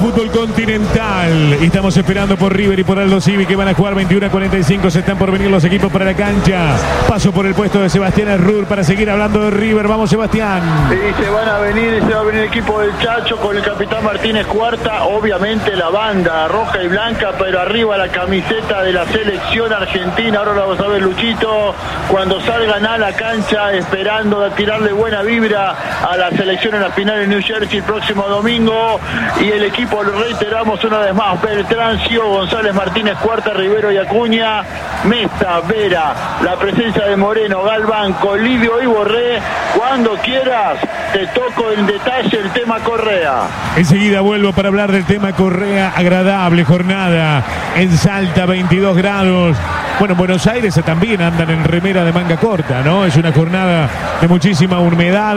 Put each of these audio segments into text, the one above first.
fútbol continental. Y estamos esperando por River y por Aldo Civi, que van a jugar 21:45. Se están por venir los equipos para la cancha. Paso por el puesto de Sebastián Errur para seguir hablando de River. Vamos, Sebastián. Y se va a venir el equipo del Chacho con el capitán Martínez Cuarta. Obviamente la banda roja y blanca, pero arriba la camiseta de la selección argentina. Ahora lo vamos a ver, Luchito, cuando salgan a la cancha, esperando a tirarle buena vibra a la selección en la final en New Jersey el próximo domingo. Y el equipo, lo reiteramos una vez más: Beltrancio, González, Martínez Cuarta, Rivero y Acuña, Mesta, Vera, la presencia de Moreno, Galván, Colivio y Borré. Cuando quieras te toco en detalle el tema Correa. Enseguida vuelvo para hablar del tema Correa. Agradable jornada en Salta, 22 grados. Bueno, en Buenos Aires también andan en remera de manga corta, ¿no? Es una jornada de muchísima humedad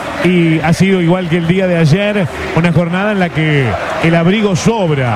y ha sido, igual que el día de ayer, una jornada en la que el abrigo sobra.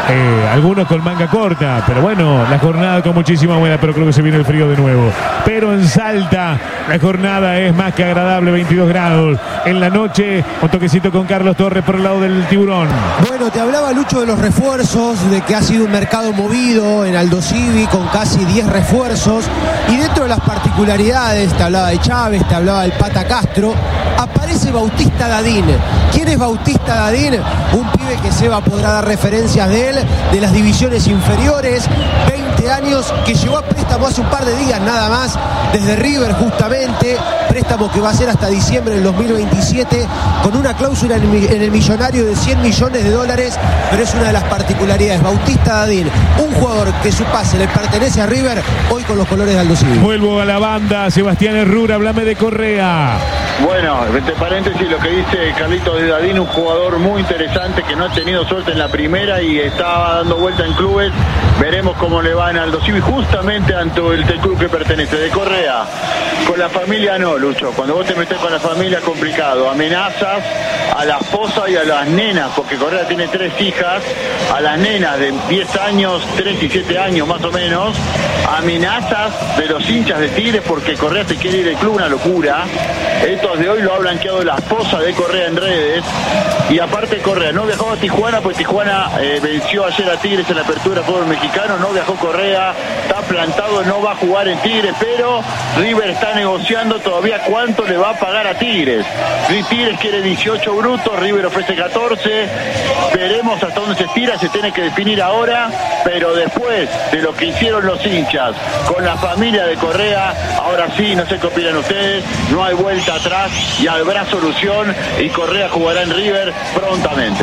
Algunos con manga corta, pero bueno, la jornada con muchísima humedad, pero creo que se viene el frío de nuevo. Pero en Salta la jornada es más que agradable, 22 grados. En la noche, un toquecito con Carlos Torres por el lado del Tiburón. Bueno, te hablaba, Lucho, de los refuerzos, de que ha sido un mercado movido en Aldo Civi con casi 10 refuerzos. Y dentro de las particularidades, te hablaba de Chávez, te hablaba del Pata Castro, aparece Bautista Dadín. ¿Quién es Bautista Dadín? Un pibe que Seba podrá dar referencias de él, de las divisiones inferiores, 20 años, que llegó a préstamo hace un par de días nada más, desde River justamente, préstamo que va a ser hasta diciembre del 2027, con una cláusula en el millonario de $100 millones, pero es una de las particularidades. Bautista Dadín, un jugador que su pase le pertenece a River, hoy con los colores de Aldo Civi. Vuelvo a la banda, Sebastián Errur, háblame de Correa. Bueno, entre paréntesis, lo que dice Carlitos de Dadín, un jugador muy interesante que no ha tenido suerte en la primera y estaba dando vuelta en clubes. Veremos cómo le va en Aldo Civi, justamente ante el club que pertenece. De Correa, con la familia no, Lucho. Cuando vos te metés con la familia es complicado. Amenazas a la esposa y a las nenas, porque Correa tiene 3 hijas, a las nenas de 10 años, 3 y 7 años más o menos. Amenazas de los hinchas de Tigres porque Correa se quiere ir del club, una locura. Estos de hoy lo ha blanqueado la esposa de Correa en redes. Y aparte Correa no viajó a Tijuana, pues Tijuana venció ayer a Tigres en la apertura del fútbol mexicano. No viajó Correa, está plantado, no va a jugar en Tigres, pero River está negociando todavía cuánto le va a pagar a Tigres. Tigres quiere 18 brutos, River ofrece 14. Veremos hasta dónde se estira, se tiene que definir ahora, pero después de lo que hicieron los hinchas con la familia de Correa, ahora sí, no sé qué opinan ustedes, no hay vuelta atrás y habrá solución y Correa jugará en River prontamente.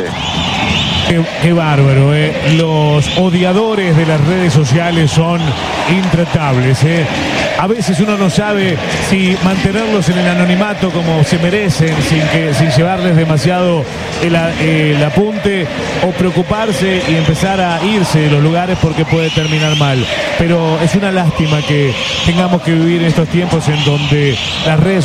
Qué bárbaro, Los odiadores de las redes sociales son intratables, A veces uno no sabe si mantenerlos en el anonimato como se merecen, sin llevarles demasiado el apunte, o preocuparse y empezar a irse de los lugares porque puede terminar mal. Pero es una lástima que tengamos que vivir en estos tiempos en donde las redes